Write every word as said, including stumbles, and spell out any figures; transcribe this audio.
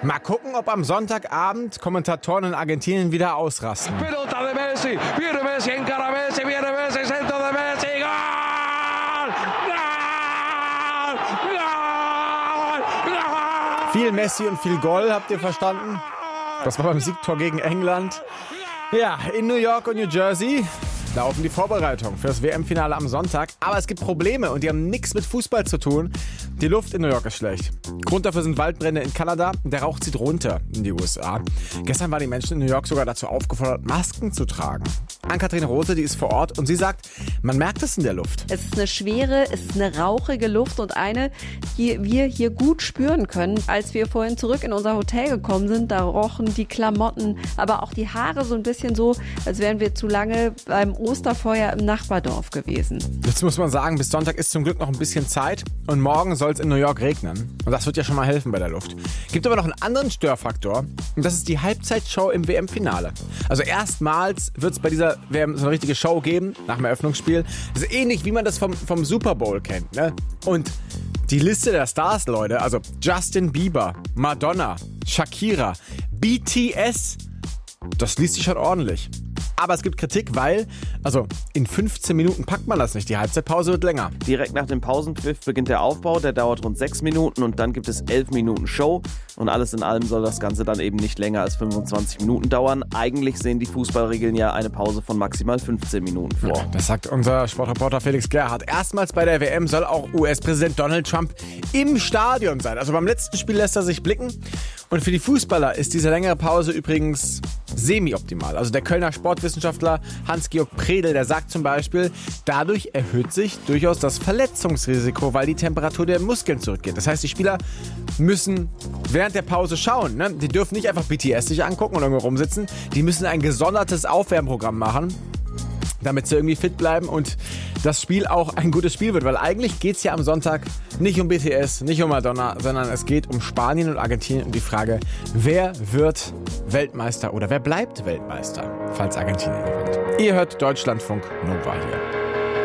Mal gucken, ob am Sonntagabend Kommentatoren in Argentinien wieder ausrasten. Pelota de Messi, viene Messi, encara Messi, viene Messi, centro de Messi, Gol! Gol! Gol! Viel Messi und viel Goal, habt ihr verstanden? Das war beim Siegtor gegen England. Ja, in New York und New Jersey laufen die Vorbereitungen für das W M-Finale am Sonntag. Aber es gibt Probleme und die haben nichts mit Fußball zu tun. Die Luft in New York ist schlecht. Grund dafür sind Waldbrände in Kanada. Der Rauch zieht runter in die U S A. Gestern waren die Menschen in New York sogar dazu aufgefordert, Masken zu tragen. Ann-Kathrin Rose, die ist vor Ort und sie sagt, man merkt es in der Luft. Es ist eine schwere, es ist eine rauchige Luft und eine, die wir hier gut spüren können. Als wir vorhin zurück in unser Hotel gekommen sind, da rochen die Klamotten, aber auch die Haare so ein bisschen so, als wären wir zu lange beim Osterfeuer im Nachbardorf gewesen. Jetzt muss man sagen, bis Sonntag ist zum Glück noch ein bisschen Zeit und morgen soll es in New York regnen. Und das wird ja schon mal helfen bei der Luft. Gibt aber noch einen anderen Störfaktor und das ist die Halbzeitshow im W M-Finale. Also erstmals wird es bei dieser W M so eine richtige Show geben, nach dem Eröffnungsspiel. Das ist ähnlich, wie man das vom, vom Super Bowl kennt. Ne? Und die Liste der Stars, Leute, also Justin Bieber, Madonna, Shakira, B T S, das liest sich schon ordentlich. Aber es gibt Kritik, weil, also in fünfzehn Minuten packt man das nicht. Die Halbzeitpause wird länger. Direkt nach dem Pausenpfiff beginnt der Aufbau, der dauert rund sechs Minuten und dann gibt es elf Minuten Show. Und alles in allem soll das Ganze dann eben nicht länger als fünfundzwanzig Minuten dauern. Eigentlich sehen die Fußballregeln ja eine Pause von maximal fünfzehn Minuten vor. Ja, das sagt unser Sportreporter Felix Gerhardt. Erstmals bei der W M soll auch U S-Präsident Donald Trump im Stadion sein. Also beim letzten Spiel lässt er sich blicken. Und für die Fußballer ist diese längere Pause übrigens semi-optimal. Also der Kölner Sportwissenschaftler Hans-Georg Predel, der sagt zum Beispiel, dadurch erhöht sich durchaus das Verletzungsrisiko, weil die Temperatur der Muskeln zurückgeht. Das heißt, die Spieler müssen während der Pause schauen. Ne? Die dürfen nicht einfach B T S sich angucken und irgendwo rumsitzen. Die müssen ein gesondertes Aufwärmprogramm machen, damit sie irgendwie fit bleiben und das Spiel auch ein gutes Spiel wird. Weil eigentlich geht es ja am Sonntag nicht um B T S, nicht um Madonna, sondern es geht um Spanien und Argentinien und die Frage, wer wird Weltmeister oder wer bleibt Weltmeister, falls Argentinien gewinnt. Ihr hört Deutschlandfunk Nova hier.